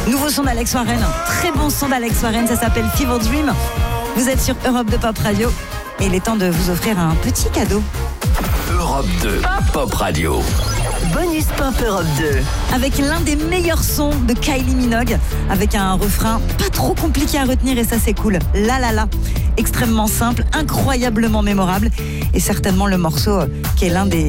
Nouveau son d'Alex Warren, très bon son d'Alex Warren, ça s'appelle Fever Dream. Vous êtes sur Europe 2 Pop Radio et il est temps de vous offrir un petit cadeau. Europe 2 Pop Radio. Bonus Pop Europe 2. Avec l'un des meilleurs sons de Kylie Minogue, avec un refrain pas trop compliqué à retenir et ça c'est cool. La la la, extrêmement simple, incroyablement mémorable et certainement le morceau qui est l'un des